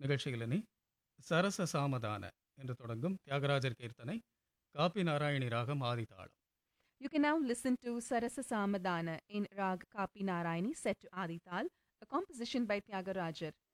நிகழ்ச்சியில் இனி சரச சாமதான என்று தொடங்கும் தியாகராஜர் கீர்த்தனை காப்பி நாராயணி ராகம் ஆதிதாளம். You can now listen to Sarasa Samadana in Rag Kapi Narayani set to Adi Tal, a composition by Tyagarajar.